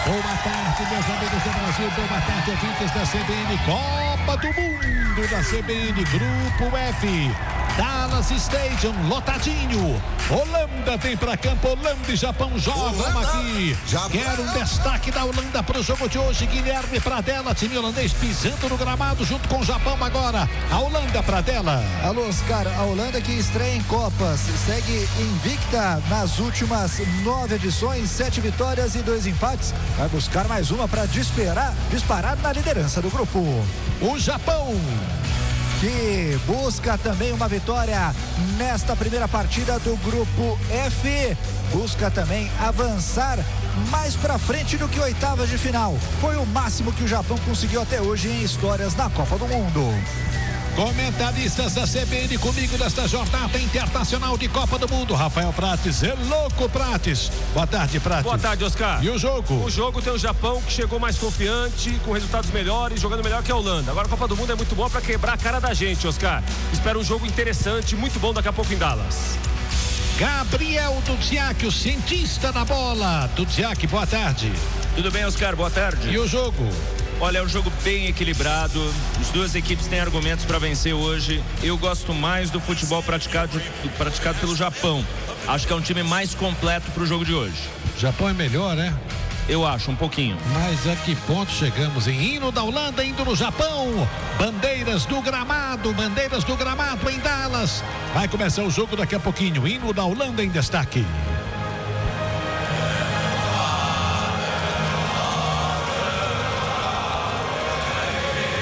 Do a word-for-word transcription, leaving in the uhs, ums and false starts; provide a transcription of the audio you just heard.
Boa tarde, meus amigos do Brasil. Boa tarde, ouvintes da C B N. Copa do Mundo da C B N, Grupo F. Dallas Stadium, lotadinho. Holanda vem pra campo. Holanda e Japão jogam aqui. Japão. Quero um destaque da Holanda pro jogo de hoje. Guilherme Pradella, time holandês pisando no gramado junto com o Japão agora. A Holanda, Pradella. Alô, Oscar, a Holanda que estreia em Copas, segue invicta nas últimas nove edições, sete vitórias e dois empates. Vai buscar mais uma para disparar, disparar na liderança do grupo. O Japão, que busca também uma vitória nesta primeira partida do Grupo F, busca também avançar mais pra frente do que oitavas de final. Foi o máximo que o Japão conseguiu até hoje em histórias na Copa do Mundo. Comentaristas da C B N comigo nesta jornada internacional de Copa do Mundo. Rafael Prates, é louco Prates. Boa tarde, Prates. Boa tarde, Oscar. E o jogo? O jogo tem o Japão que chegou mais confiante, com resultados melhores, jogando melhor que a Holanda. Agora a Copa do Mundo é muito boa para quebrar a cara da gente, Oscar. Espero um jogo interessante, muito bom daqui a pouco em Dallas. Gabriel Dudziak, o cientista da bola. Dudziak, boa tarde. Tudo bem, Oscar? Boa tarde. E o jogo? Olha, é um jogo bem equilibrado. As duas equipes têm argumentos para vencer hoje. Eu gosto mais do futebol praticado, praticado pelo Japão. Acho que é um time mais completo para o jogo de hoje. O Japão é melhor, né? Eu acho, um pouquinho. Mas a que ponto chegamos em hino da Holanda, indo no Japão? Bandeiras do gramado, bandeiras do gramado em Dallas. Vai começar o jogo daqui a pouquinho. Hino da Holanda em destaque.